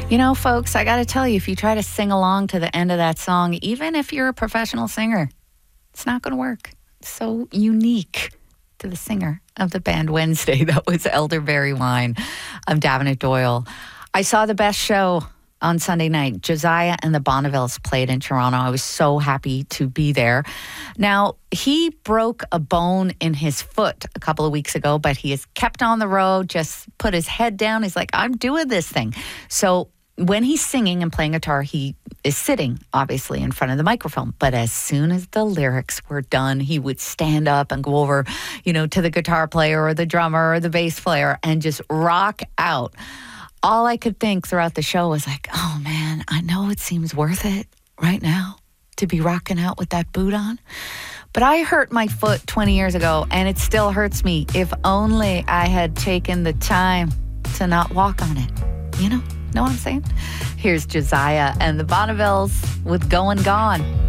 You know, folks, I got to tell you, if you try to sing along to the end of that song, even if you're a professional singer, it's not going to work. It's so unique to the singer of the band Wednesday. That was Elderberry Wine of Davenant Doyle. I saw the best show on Sunday night. Josiah and the Bonnevilles played in Toronto. I was so happy to be there. Now, he broke a bone in his foot a couple of weeks ago, but he has kept on the road, just put his head down. He's like, I'm doing this thing. So when he's singing and playing guitar, he is sitting, obviously, in front of the microphone. But as soon as the lyrics were done, he would stand up and go over, to the guitar player or the drummer or the bass player and just rock out. All I could think throughout the show was like, oh man, I know it seems worth it right now to be rocking out with that boot on. But I hurt my foot 20 years ago and it still hurts me. If only I had taken the time to not walk on it. Know what I'm saying? Here's Josiah and the Bonnevilles with Going Gone.